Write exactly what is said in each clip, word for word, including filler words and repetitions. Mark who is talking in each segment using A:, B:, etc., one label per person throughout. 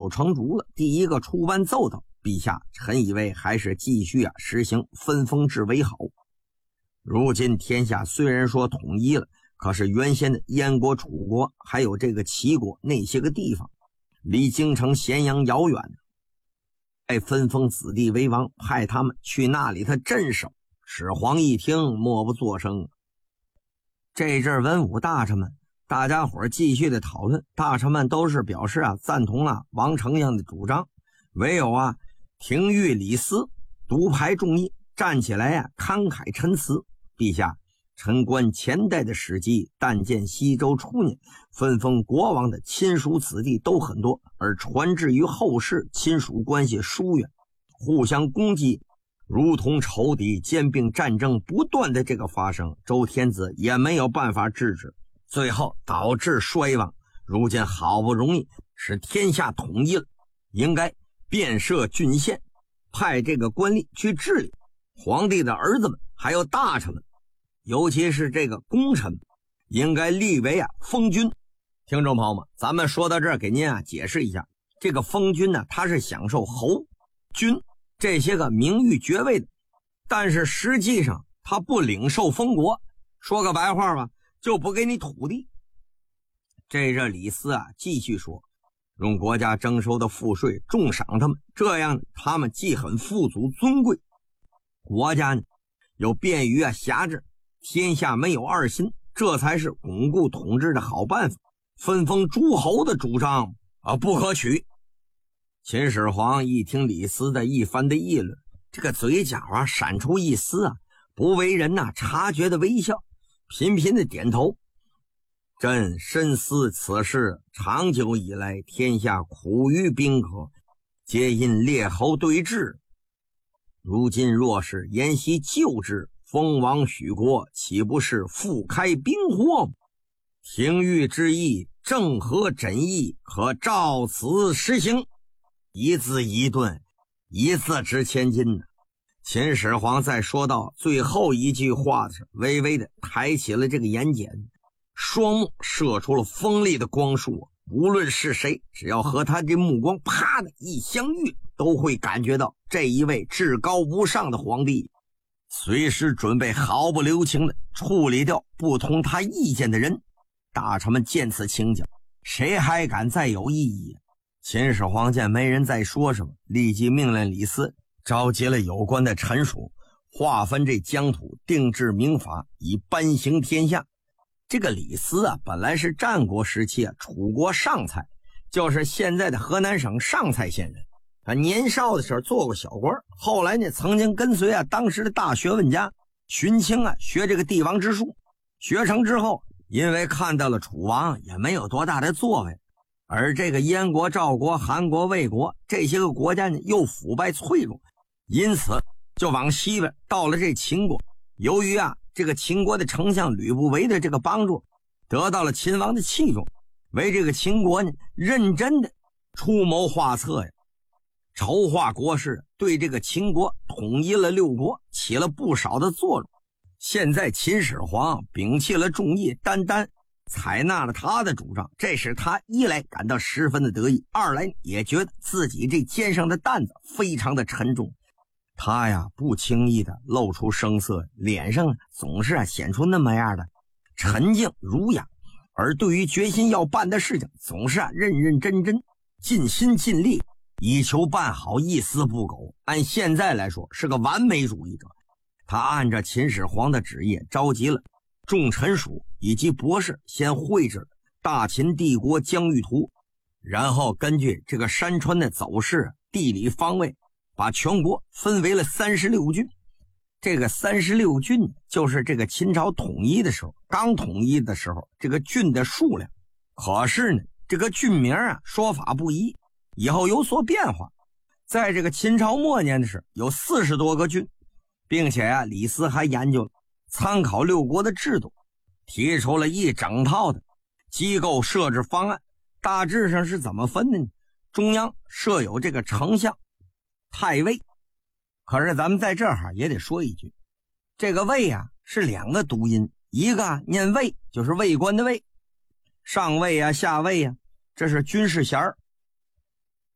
A: 成竹了，第一个出班奏道：陛下，臣以为还是继续啊实行分封制为好。如今天下虽然说统一了，可是原先的燕国、楚国还有这个齐国那些个地方离京城咸阳遥远，哎，分封子弟为王，派他们去那里他镇守。始皇一听默不作声。这阵文武大臣们大家伙继续的讨论，大臣们都是表示啊赞同了王丞相的主张，唯有啊廷尉李斯独排众议，站起来啊慷慨陈词：陛下，臣观前代的史记，但见西周初年分封国王的亲属子弟都很多，而传至于后世亲属关系疏远，互相攻击，如同仇敌兼并战争不断的这个发生，周天子也没有办法制止，最后导致衰亡。如今好不容易使天下统一了，应该变设郡县，派这个官吏去治理。皇帝的儿子们还有大臣们，尤其是这个功臣，应该立为啊封君。听众朋友们，咱们说到这儿，给您啊解释一下，这个封君呢，他是享受侯、君这些个名誉爵位的，但是实际上他不领受封国，说个白话吧，就不给你土地。这这李斯啊继续说，用国家征收的赋税重赏他们，这样他们既很富足尊贵，国家呢有便于啊辖制，天下没有二心，这才是巩固统治的好办法。分封诸侯的主张啊不可取。秦始皇一听李斯的一番的议论，这个嘴角啊闪出一丝啊不为人呐、啊、察觉的微笑，频频的点头。朕深思此事，长久以来天下苦于宾客，皆因列侯对峙。如今若是沿袭旧制，封王许国，岂不是复开兵祸吗？廷尉之意正合朕意，可照此实行。一字一顿，一字值千金呢。秦始皇在说到最后一句话的时候，微微的抬起了这个眼睑，双目射出了锋利的光束，无论是谁，只要和他这目光啪的一相遇，都会感觉到这一位至高无上的皇帝随时准备毫不留情的处理掉不同他意见的人。大臣们见此情景，谁还敢再有异议？秦始皇见没人再说什么，立即命令李斯召集了有关的臣属，划分这疆土，定制民法，以颁行天下。这个李斯啊，本来是战国时期啊楚国上蔡，就是现在的河南省上蔡县人。他年少的时候做过小官，后来呢曾经跟随啊当时的大学问家荀卿啊学这个帝王之术，学成之后，因为看到了楚王也没有多大的作为，而这个燕国、赵国、韩国、魏国这些个国家呢又腐败脆弱，因此就往西边到了这秦国。由于啊这个秦国的丞相吕不韦的这个帮助，得到了秦王的器重，为这个秦国呢认真的出谋划策呀，筹划国事，对这个秦国统一了六国起了不少的作用。现在秦始皇摒弃了众议，单单采纳了他的主张，这使他一来感到十分的得意，二来也觉得自己这肩上的担子非常的沉重。他呀不轻易的露出声色，脸上总是啊显出那么样的沉静儒雅，而对于决心要办的事情总是啊认认真真，尽心尽力，以求办好，一丝不苟。按现在来说是个完美主义者。他按照秦始皇的旨意，召集了众臣属以及博士，先绘制大秦帝国疆域图，然后根据这个山川的走势、地理方位，把全国分为了三十六郡。这个三十六郡就是这个秦朝统一的时候，刚统一的时候这个郡的数量。可是呢，这个郡名啊说法不一，以后有所变化。在这个秦朝末年的时候，有四十多个郡，并且啊，李斯还研究了参考六国的制度，提出了一整套的机构设置方案。大致上是怎么分的呢？中央设有这个丞相、太尉。可是咱们在这儿也得说一句，这个尉啊是两个读音，一个念尉，就是尉官的尉，上尉啊下尉啊，这是军事衔儿。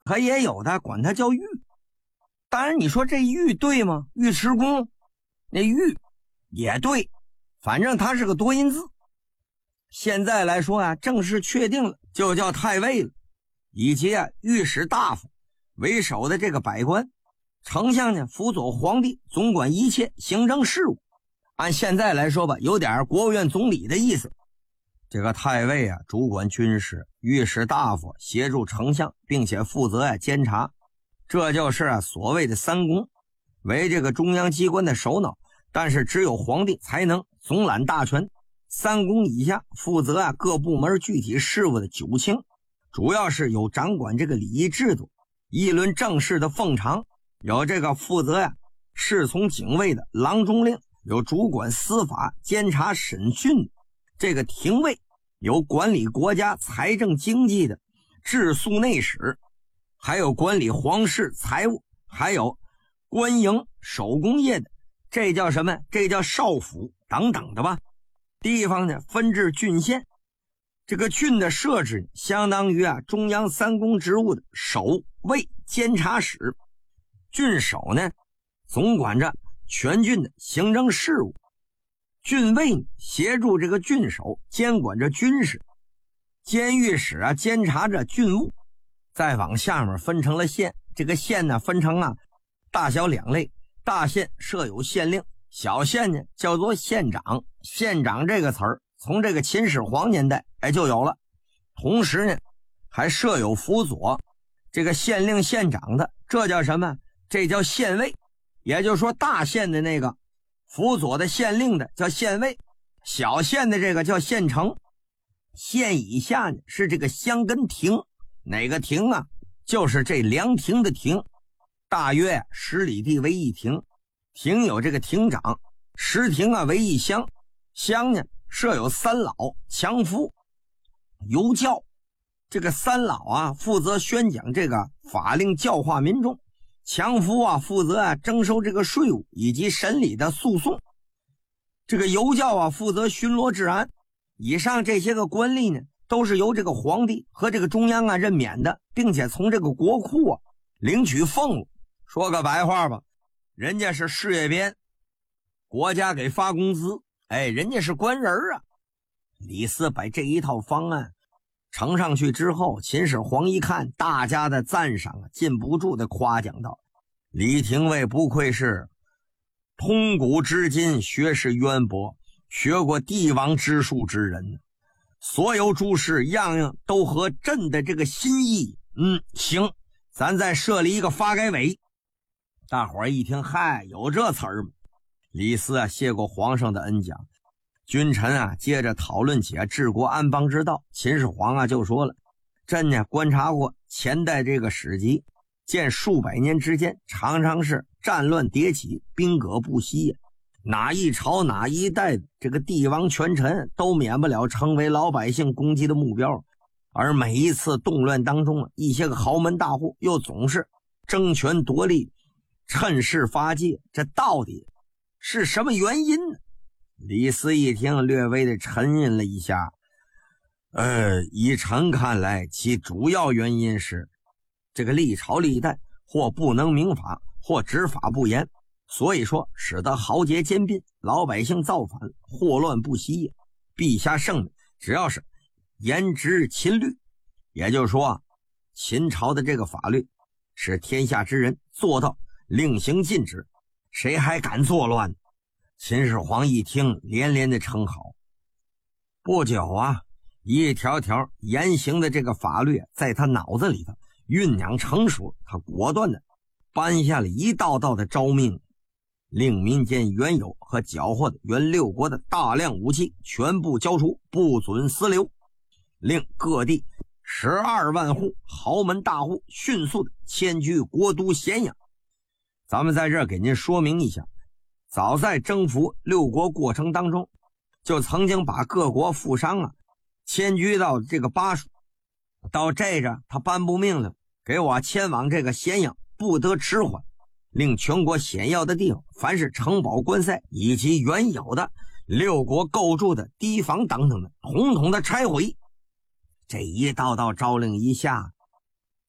A: 可也有的管它叫尉。当然你说这尉对吗？尉迟恭那尉也对，反正它是个多音字。现在来说啊，正式确定了就叫太尉了，以及啊御史大夫为首的这个百官，丞相呢辅佐皇帝，总管一切行政事务。按现在来说吧，有点国务院总理的意思。这个太尉啊，主管军事，御史大夫协助丞相，并且负责啊监察，这就是啊所谓的三公，为这个中央机关的首脑。但是只有皇帝才能总揽大权。三公以下负责啊各部门具体事务的九卿，主要是有掌管这个礼仪制度、议论政事的奉常，有这个负责呀、啊、侍从警卫的郎中令，有主管司法监察审讯这个廷尉，有管理国家财政经济的治粟内史，还有管理皇室财务，还有官营手工业的，这叫什么？这叫少府等等的吧。地方呢分治郡县，这个郡的设置相当于啊中央三公职务的守卫监察使。郡守呢总管着全郡的行政事务，郡尉协助这个郡守监管着军事，监狱使啊监察着郡务。再往下面分成了县，这个县呢分成啊大小两类，大县设有县令，小县呢叫做县长。县长这个词儿从这个秦始皇年代哎就有了，同时呢还设有辅佐这个县令县长的，这叫什么？这叫县尉。也就是说大县的那个辅佐的县令的叫县尉，小县的这个叫县丞。县以下呢是这个乡根亭，哪个亭啊？就是这凉亭的亭，大约十里地为一亭，亭有这个亭长，十亭啊为一乡，乡呢设有三老、强夫、游教。这个三老啊负责宣讲这个法令，教化民众；强夫啊负责啊征收这个税务以及审理的诉讼；这个游教啊负责巡逻治安。以上这些个官吏呢都是由这个皇帝和这个中央啊任免的，并且从这个国库啊领取俸禄。说个白话吧，人家是事业编，国家给发工资，哎，人家是官人啊。李斯把这一套方案呈上去之后，秦始皇一看，大家的赞赏啊，禁不住的夸奖道：李廷尉不愧是通古知今，学识渊博，学过帝王之术之人，所有诸事样样都合朕的这个心意。嗯，行，咱再设立一个发改委。大伙儿一听，嗨，有这词儿吗？李斯啊谢过皇上的恩奖，君臣啊接着讨论起啊治国安邦之道。秦始皇啊就说了，朕呢观察过前代这个史籍，见数百年之间常常是战乱迭起，兵戈不息，哪一朝哪一代的这个帝王权臣都免不了成为老百姓攻击的目标。而每一次动乱当中，一些个豪门大户又总是争权夺利，趁势发迹，这到底是什么原因呢？李斯一听，略微的沉吟了一下，呃，以臣看来，其主要原因是这个历朝历代或不能明法，或执法不严，所以说使得豪杰兼并，老百姓造反，祸乱不息。陛下圣明，只要是严执秦律，也就是说秦朝的这个法律使天下之人做到令行禁止，谁还敢作乱？秦始皇一听，连连的称好。不久啊，一条条严刑的这个法律在他脑子里头酝酿成熟，他果断的颁下了一道道的诏命，令民间原有和缴获的原六国的大量武器全部交出，不准私留，令各地十二万户豪门大户迅速的迁居国都咸阳。咱们在这儿给您说明一下，早在征服六国过程当中，就曾经把各国富商啊迁居到这个巴蜀，到这着他颁布命令，给我迁往这个咸阳，不得迟缓，令全国险要的地方，凡是城堡关塞以及原有的六国构筑的堤防等等的，统统的拆毁。这一道道诏令一下，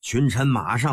A: 群臣马上